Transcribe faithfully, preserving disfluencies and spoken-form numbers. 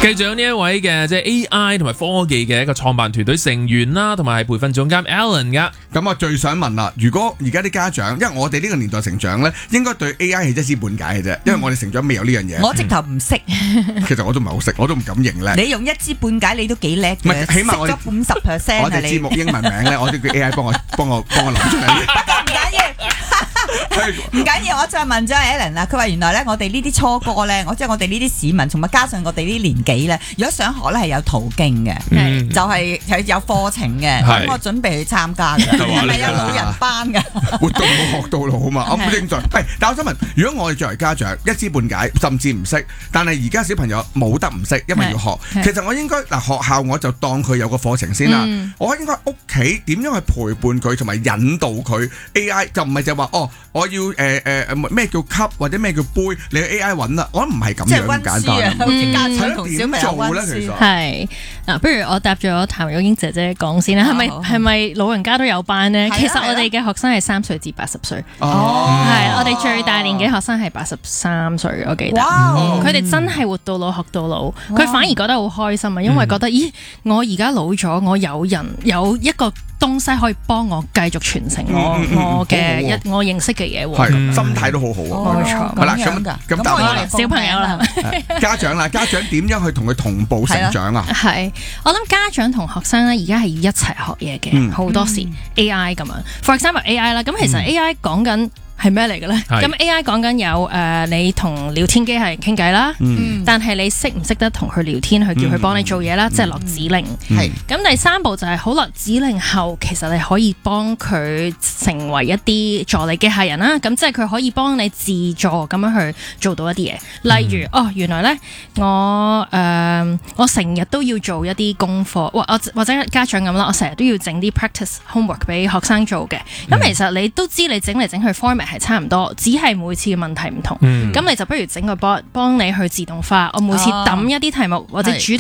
繼續有呢一位嘅即係 A I 同埋科技嘅一個創辦團隊成員啦，同埋係培訓總監 Alan 噶。 咁我最想問啦，如果而家啲家長，因為我哋呢個年代成長咧，應該對 A I 係一知半解嘅啫，因為我哋成長未有呢樣嘢。 我直頭唔識， 其實我都唔係好識，我都唔敢認叻。 你用一知半解，你都幾叻唔係嘅， 起碼我哋識咗五十 percent 我哋節目英文名咧，我都叫 A I 幫我幫我幫我諗出嚟。 唔緊要。唔緊要，我再問咗 Alan 啦，佢話原來咧，我哋呢啲初哥咧，我即係我哋呢啲市民，同埋加上我哋啲年紀咧，如果想學咧係有途徑嘅， 嗯就係係有課程嘅， 係咁我準備去參加嘅，係咪有老人班嘅？ 活到老學到老啊嘛，我唔正在。喂，但我想問，如果我哋作為家長一知半解，甚至唔識，但係而家小朋友冇得唔識，因為要學。其實我應該嗱學校我就當佢有個課程先啦， 嗯、 我應該屋企點樣去陪伴佢同埋引導佢 A I， 就唔係就話哦，我要誒誒誒咩叫級或者咩叫杯，你去 A I 揾啦，我諗唔係咁樣咁簡單。 好似家長同小朋友做咧， 溫書。 其實係嗱，不如我答咗譚玉英姐姐講先啦。係咪係咪老人家都有班呢？其實我哋嘅學生係三歲至八十歲。 哦， 係我哋最大年紀學生係八十三歲，我記得。佢哋真係活到老學到老，佢反而覺得好開心啊！因為覺得咦，我而家老咗，我有人有一個東西可以幫我繼續傳承我我嘅一我認識嘅嘢喎。 係心態都好好啊。 冇錯。 係啦，咁咁答我啦， 小朋友啦， 家長啦，家長點樣去同佢同步成長啊？ 係，我諗家長同學生咧，而家係要一齊學嘢嘅，好多時 A I 咁樣。For example A I 啦，咁其實 A I 講緊係咩嚟嘅咧？咁 A I 講緊有誒，你同聊天機器人傾偈啦，但係你識唔識得同佢聊天，去叫佢幫你做嘢啦，即係落指令。 係。 咁第三步就係好落指令後，其實你可以幫佢成為一啲助理機械人啦。咁即係佢可以幫你自助咁樣去做到一啲嘢。例如，哦，原來咧我誒我成日都要做一啲功課，或或者家長咁啦，我成日都要整啲 practice homework 俾學生做嘅。咁其實你都知你整嚟整去 format 係差唔多，只係每次嘅問題唔同。咁、嗯、你就不如整個 bot 幫你去自動化。我每次揼一啲題目或者主題